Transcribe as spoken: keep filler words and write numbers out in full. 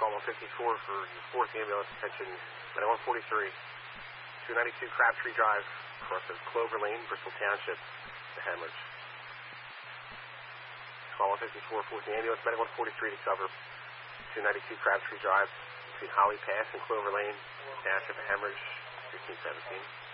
Call one fifty-four for your fourth ambulance. Attention, Medic one forty-three. two ninety-two Crabtree Drive, across of Clover Lane, Bristol Township, the hemorrhage. Call one fifty-four, fourth ambulance. Medic one forty-three to cover. two ninety-two Crabtree Drive, between Holly Pass and Clover Lane, Township, a hemorrhage, fifteen seventeen.